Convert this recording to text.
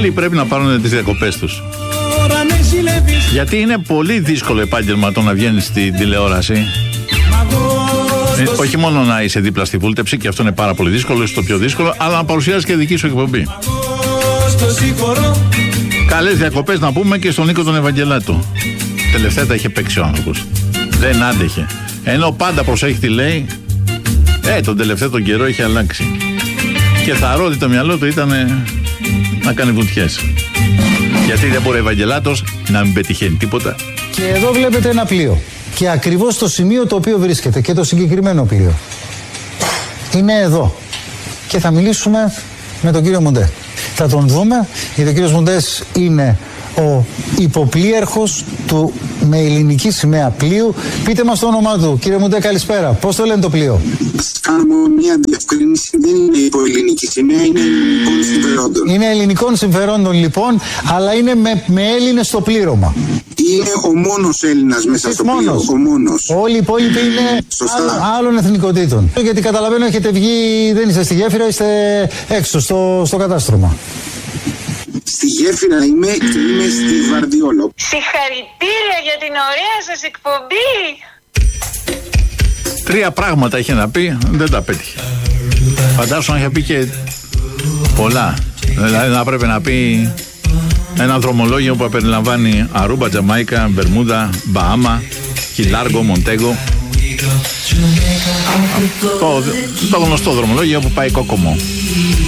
Όλοι πρέπει να πάρουν τις διακοπές τους. Γιατί είναι πολύ δύσκολο επάγγελμα το να βγαίνεις στην τηλεόραση. Όχι μόνο να είσαι δίπλα στη βούλτεψη, και αυτό είναι πάρα πολύ δύσκολο, είσαι το πιο δύσκολο, αλλά να παρουσιάσεις και δική σου εκπομπή. Καλές διακοπές να πούμε και στον Νίκο τον Ευαγγελάτο. Τελευταία τα είχε παίξει ο άνθρωπος. Δεν άντεχε. Ενώ πάντα προσέχει τι λέει, τον τελευταίο τον καιρό είχε αλλάξει. Και θαρώ ότι το μυαλό του ήταν να κάνει βουτιές. Γιατί δεν μπορεί ο Ευαγγελάτος να μην πετυχαίνει τίποτα. Και εδώ βλέπετε ένα πλοίο. Και ακριβώς το σημείο το οποίο βρίσκεται και το συγκεκριμένο πλοίο είναι εδώ. Και θα μιλήσουμε με τον κύριο Μοντέ. Θα τον δούμε, γιατί ο κύριος Μοντές είναι ο υποπλοίαρχος του με ελληνική σημαία πλοίου. Πείτε μας το όνομά του. Κύριε Μοντέ, καλησπέρα. Πώς το λένε το πλοίο? Κάνουμε μια διευκρίνηση. Δεν είναι υποελληνική σημαία, είναι ελληνικών συμφερόντων. Είναι ελληνικών συμφερόντων λοιπόν, αλλά είναι με Έλληνες στο πλήρωμα. Είναι ο μόνος Έλληνας μέσα στο πλοίο. Ο μόνος. Όλοι οι υπόλοιποι είναι άλλων εθνικοτήτων. Γιατί καταλαβαίνω έχετε βγει, δεν είστε στη γέφυρα, είστε έξω στο κατάστρωμα. Στη γέφυρα είμαι και είμαι στη Βαρδιόλο. Συγχαρητήρια για την ωραία σας εκπομπή. 3 πράγματα είχε να πει, δεν τα πέτυχε. Φαντάσου να είχε πει και πολλά. Δηλαδή να πρέπει να πει ένα δρομολόγιο που περιλαμβάνει Αρούμπα, Τζαμάικα, Μπερμούδα, Μπαάμα, Κιλάργο, Μοντέγκο. Το γνωστό δρομολόγιο που πάει Κόκομο.